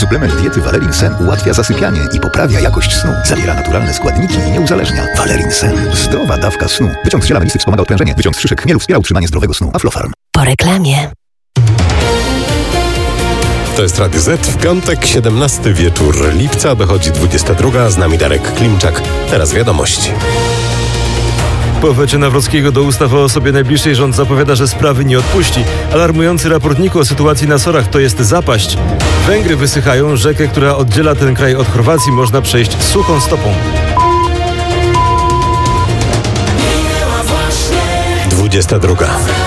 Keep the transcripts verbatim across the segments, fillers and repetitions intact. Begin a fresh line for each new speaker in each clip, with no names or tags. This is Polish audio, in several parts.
Suplement diety Valerin Sen ułatwia zasypianie i poprawia jakość snu. Zawiera naturalne składniki i nie uzależnia. Valerin Sen. Zdrowa dawka snu. Wyciąg z ziela melisy wspomaga odprężenie. Wyciąg z szyszek chmielu wspiera utrzymanie zdrowego snu. Aflofarm.
Po reklamie.
To jest Radio Z. W piątek, siedemnasty wieczór lipca, dochodzi dwudziesta druga. Z nami Darek Klimczak. Teraz wiadomości.
Po wecie Nawrockiego do ustaw o osobie najbliższej rząd zapowiada, że sprawy nie odpuści. Alarmujący raport N I K u o sytuacji na Sorach to jest zapaść. Węgry wysychają, rzekę, która oddziela ten kraj od Chorwacji, można przejść suchą stopą.
dwudziesta druga.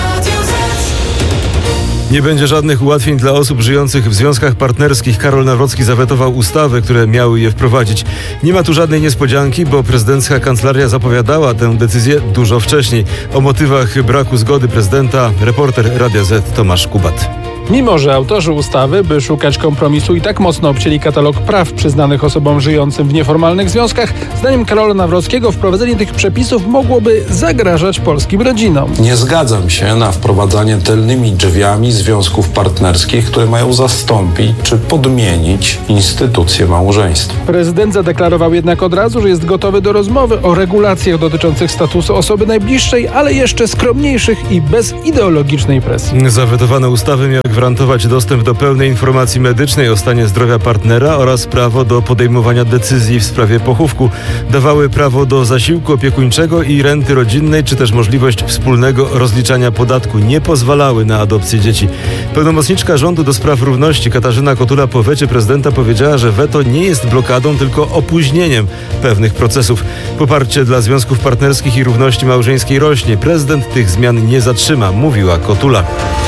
Nie będzie żadnych ułatwień dla osób żyjących w związkach partnerskich. Karol Nawrocki zawetował ustawy, które miały je wprowadzić. Nie ma tu żadnej niespodzianki, bo prezydencka kancelaria zapowiadała tę decyzję dużo wcześniej. O motywach braku zgody prezydenta reporter Radia Z Tomasz Kubat.
Mimo że autorzy ustawy, by szukać kompromisu, i tak mocno obcięli katalog praw przyznanych osobom żyjącym w nieformalnych związkach, zdaniem Karola Nawrockiego wprowadzenie tych przepisów mogłoby zagrażać polskim rodzinom.
Nie zgadzam się na wprowadzanie tylnymi drzwiami związków partnerskich, które mają zastąpić czy podmienić instytucję małżeństwa.
Prezydent zadeklarował jednak od razu, że jest gotowy do rozmowy o regulacjach dotyczących statusu osoby najbliższej, ale jeszcze skromniejszych i bez ideologicznej presji.
Zawetowane ustawy miały gwarantować dostęp do pełnej informacji medycznej o stanie zdrowia partnera oraz prawo do podejmowania decyzji w sprawie pochówku. Dawały prawo do zasiłku opiekuńczego i renty rodzinnej, czy też możliwość wspólnego rozliczania podatku. Nie pozwalały na adopcję dzieci. Pełnomocniczka rządu do spraw równości Katarzyna Kotula po wecie prezydenta powiedziała, że weto nie jest blokadą, tylko opóźnieniem pewnych procesów. Poparcie dla związków partnerskich i równości małżeńskiej rośnie. Prezydent tych zmian nie zatrzyma, mówiła Kotula.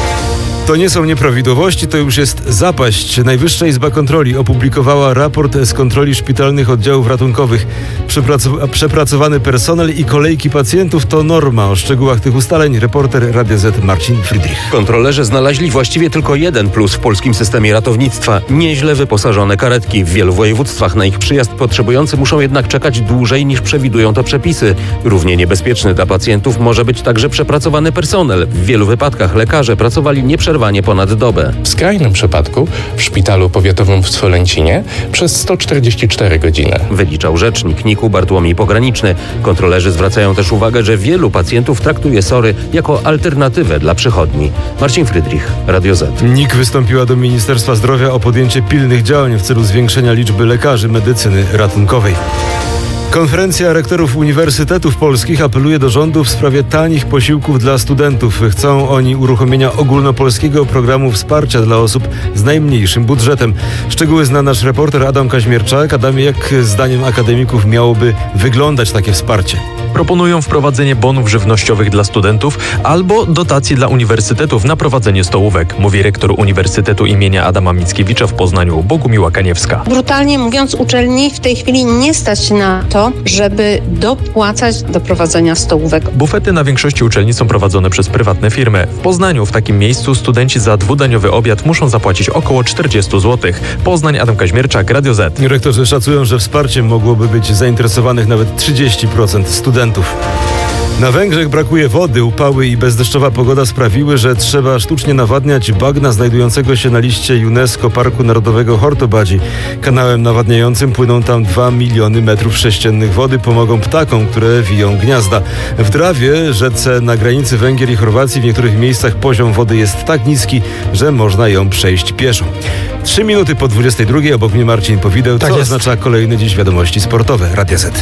To nie są nieprawidłowości, to już jest zapaść. Najwyższa Izba Kontroli opublikowała raport z kontroli szpitalnych oddziałów ratunkowych. Przepracow- przepracowany personel i kolejki pacjentów to norma. O szczegółach tych ustaleń reporter Radia Z Marcin Friedrich.
Kontrolerzy znaleźli właściwie tylko jeden plus w polskim systemie ratownictwa. Nieźle wyposażone karetki. W wielu województwach na ich przyjazd potrzebujący muszą jednak czekać dłużej niż przewidują to przepisy. Równie niebezpieczny dla pacjentów może być także przepracowany personel. W wielu wypadkach lekarze pracowali nieprzerwanie ponad dobę.
W skrajnym przypadku w szpitalu powiatowym w Solęcinie przez sto czterdzieści cztery godziny.
Wyliczał rzecznik N I K u Bartłomiej Pograniczny. Kontrolerzy zwracają też uwagę, że wielu pacjentów traktuje SOR-y jako alternatywę dla przychodni. Marcin Friedrich, Radio Z.
N I K wystąpiła do Ministerstwa Zdrowia o podjęcie pilnych działań w celu zwiększenia liczby lekarzy medycyny ratunkowej. Konferencja rektorów uniwersytetów polskich apeluje do rządu w sprawie tanich posiłków dla studentów. Chcą oni uruchomienia ogólnopolskiego programu wsparcia dla osób z najmniejszym budżetem. Szczegóły zna nasz reporter Adam Kaźmierczak. Adamie, jak zdaniem akademików miałoby wyglądać takie wsparcie?
Proponują wprowadzenie bonów żywnościowych dla studentów albo dotacji dla uniwersytetów na prowadzenie stołówek, mówi rektor Uniwersytetu imienia Adama Mickiewicza w Poznaniu Bogumiła Kaniewska.
Brutalnie mówiąc, uczelni w tej chwili nie stać na to, żeby dopłacać do prowadzenia stołówek.
Bufety na większości uczelni są prowadzone przez prywatne firmy. W Poznaniu w takim miejscu studenci za dwudaniowy obiad muszą zapłacić około czterdzieści złotych. Poznań, Adam Kaźmierczak, Radio Z.
Rektorzy szacują, że wsparciem mogłoby być zainteresowanych nawet trzydzieści procent studentów. Na Węgrzech brakuje wody. Upały i bezdeszczowa pogoda sprawiły, że trzeba sztucznie nawadniać bagna znajdującego się na liście UNESCO Parku Narodowego Hortobadzi. Kanałem nawadniającym płyną tam dwa miliony metrów sześciennych wody. Pomogą ptakom, które wiją gniazda. W Drawie, rzece na granicy Węgier i Chorwacji, w niektórych miejscach poziom wody jest tak niski, że można ją przejść pieszo. Trzy minuty po dwudziestej drugiej, obok mnie Marcin Powideł, co
tak
oznacza kolejne dziś wiadomości sportowe. Radio Z.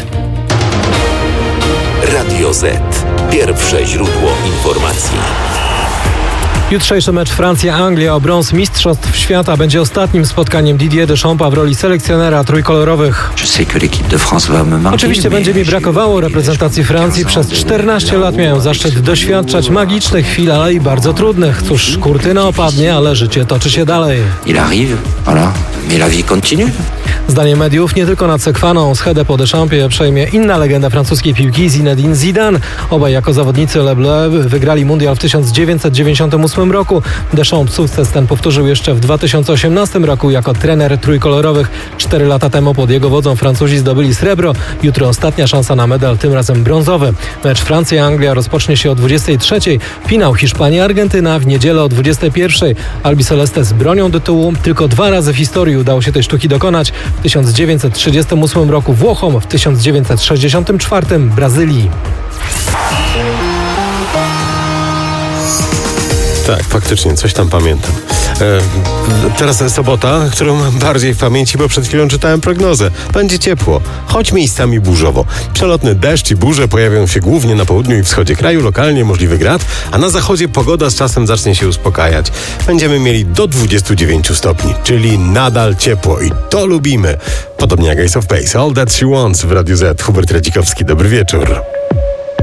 Radio Z. Pierwsze źródło informacji.
Jutrzejszy mecz Francja-Anglia o brąz Mistrzostw Świata będzie ostatnim spotkaniem Didier Deschampa w roli selekcjonera trójkolorowych. Oczywiście będzie mi brakowało reprezentacji Francji. Przez czternaście lat miałem zaszczyt doświadczać magicznych chwil, ale i bardzo trudnych. Cóż, kurtyna opadnie, ale życie toczy się dalej.
Il arrive, voilà, mais la vie continue.
Zdaniem mediów nie tylko nad Sekwaną schedę po Deschampie przejmie inna legenda francuskiej piłki, Zinedine Zidane. Obaj jako zawodnicy Le Bleu wygrali mundial w tysiąc dziewięćset dziewięćdziesiątym ósmym ubiegłym roku. Deschamps sukces ten powtórzył jeszcze w dwa tysiące osiemnastym roku jako trener trójkolorowych. Cztery lata temu pod jego wodzą Francuzi zdobyli srebro. Jutro ostatnia szansa na medal, tym razem brązowy. Mecz Francja-Anglia rozpocznie się o dwudziestej trzeciej. Finał Hiszpania-Argentyna w niedzielę o dwudziestej pierwszej. Albi Celeste z bronią tytułu. Tylko dwa razy w historii udało się tej sztuki dokonać. W tysiąc dziewięćset trzydziestym ósmym roku Włochom, w tysiąc dziewięćset sześćdziesiątym czwartym Brazylii.
Tak, faktycznie, coś tam pamiętam. E, teraz sobota, którą mam bardziej w pamięci, bo przed chwilą czytałem prognozę. Będzie ciepło, choć miejscami burzowo. Przelotny deszcz i burze pojawią się głównie na południu i wschodzie kraju, lokalnie możliwy grad, a na zachodzie pogoda z czasem zacznie się uspokajać. Będziemy mieli do dwudziestu dziewięciu stopni, czyli nadal ciepło i to lubimy. Podobnie jak Ace of Base, All That She Wants w Radiu Z. Hubert Radzikowski, dobry wieczór.